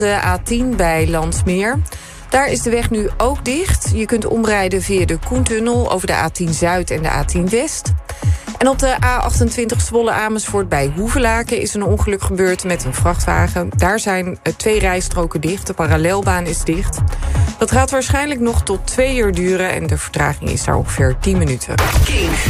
De A10 bij Landsmeer. Daar is de weg nu ook dicht. Je kunt omrijden via de Koentunnel over de A10 Zuid en de A10 West. En op de A28 Zwolle-Amersfoort bij Hoevelaken is een ongeluk gebeurd met een vrachtwagen. Daar zijn 2 rijstroken dicht, de parallelbaan is dicht. Dat gaat waarschijnlijk nog tot 2 uur duren en de vertraging is daar ongeveer 10 minuten. Kink.